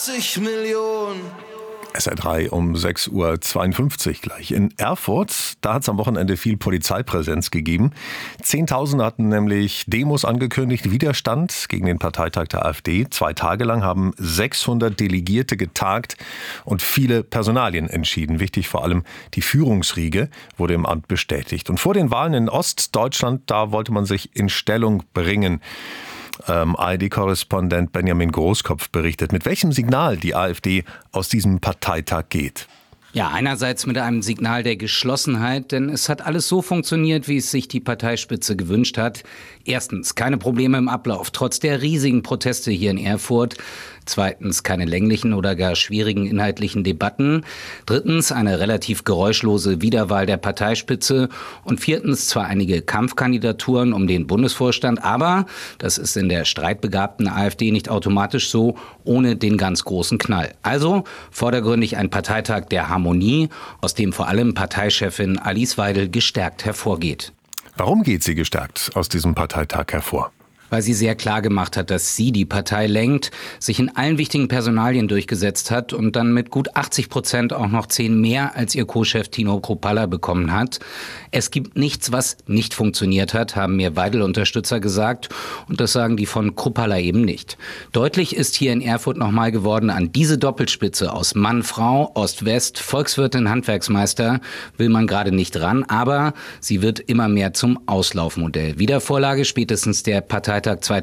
80 Millionen. SR3 um 6.52 Uhr gleich. In Erfurt, da hat es am Wochenende viel Polizeipräsenz gegeben. Zehntausende hatten nämlich Demos angekündigt, Widerstand gegen den Parteitag der AfD. 2 Tage lang haben 600 Delegierte getagt und viele Personalien entschieden. Wichtig vor allem die Führungsriege wurde im Amt bestätigt. Und vor den Wahlen in Ostdeutschland, da wollte man sich in Stellung bringen. ARD-Korrespondent Benjamin Großkopf berichtet, mit welchem Signal die AfD aus diesem Parteitag geht. Ja, einerseits mit einem Signal der Geschlossenheit, denn es hat alles so funktioniert, wie es sich die Parteispitze gewünscht hat. Erstens, keine Probleme im Ablauf, trotz der riesigen Proteste hier in Erfurt. Zweitens, keine länglichen oder gar schwierigen inhaltlichen Debatten. Drittens, eine relativ geräuschlose Wiederwahl der Parteispitze. Und viertens, zwar einige Kampfkandidaturen um den Bundesvorstand, aber das ist in der streitbegabten AfD nicht automatisch so, ohne den ganz großen Knall. Also vordergründig ein Parteitag der Harmonie, aus dem vor allem Parteichefin Alice Weidel gestärkt hervorgeht. Warum geht sie gestärkt aus diesem Parteitag hervor? Weil sie sehr klar gemacht hat, dass sie die Partei lenkt, sich in allen wichtigen Personalien durchgesetzt hat und dann mit gut 80% auch noch 10 mehr als ihr Co-Chef Tino Kruppalla bekommen hat. Es gibt nichts, was nicht funktioniert hat, haben mir Weidel-Unterstützer gesagt, und das sagen die von Kruppalla eben nicht. Deutlich ist hier in Erfurt nochmal geworden, an diese Doppelspitze aus Mann, Frau, Ost-West, Volkswirtin, Handwerksmeister will man gerade nicht ran, aber sie wird immer mehr zum Auslaufmodell. Wiedervorlage spätestens der Parteitag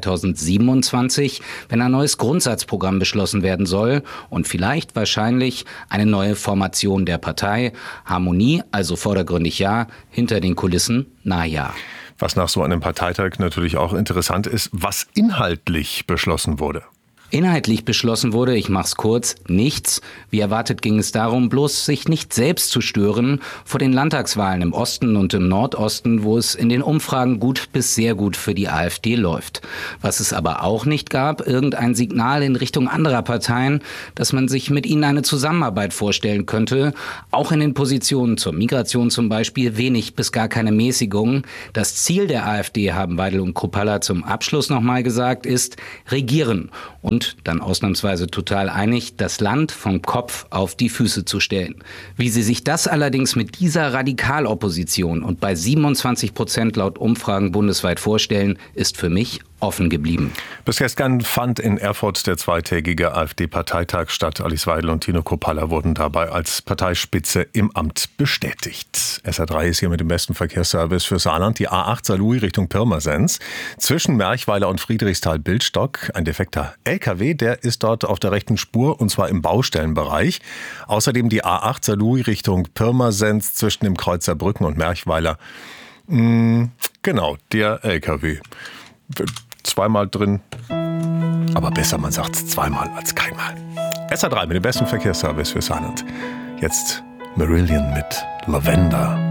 2027, wenn ein neues Grundsatzprogramm beschlossen werden soll und vielleicht wahrscheinlich eine neue Formation der Partei. Harmonie, also vordergründig ja, hinter den Kulissen na ja. Was nach so einem Parteitag natürlich auch interessant ist, was inhaltlich beschlossen wurde. Inhaltlich beschlossen wurde, ich mach's kurz, nichts. Wie erwartet ging es darum, bloß sich nicht selbst zu stören vor den Landtagswahlen im Osten und im Nordosten, wo es in den Umfragen gut bis sehr gut für die AfD läuft. Was es aber auch nicht gab, irgendein Signal in Richtung anderer Parteien, dass man sich mit ihnen eine Zusammenarbeit vorstellen könnte. Auch in den Positionen zur Migration zum Beispiel wenig bis gar keine Mäßigung. Das Ziel der AfD, haben Weidel und Kruppalla zum Abschluss nochmal gesagt, ist regieren. Und dann ausnahmsweise total einig, das Land vom Kopf auf die Füße zu stellen. Wie sie sich das allerdings mit dieser Radikalopposition und bei 27% laut Umfragen bundesweit vorstellen, ist für mich offen geblieben. Bis gestern fand in Erfurt der zweitägige AfD-Parteitag statt. Alice Weidel und Tino Kruppalla wurden dabei als Parteispitze im Amt bestätigt. SR3 ist hier mit dem besten Verkehrsservice für Saarland. Die A8 Saarlouis Richtung Pirmasens. Zwischen Merchweiler und Friedrichsthal-Bildstock. Ein defekter LKW, der ist dort auf der rechten Spur, und zwar im Baustellenbereich. Außerdem die A8 Saarlouis Richtung Pirmasens zwischen dem Kreuzer Brücken und Merchweiler. Genau, der LKW. Zweimal drin, aber besser, man sagt es zweimal als keinmal. SR3 mit dem besten Verkehrsservice für Saarland. Jetzt Marillion mit Lavender.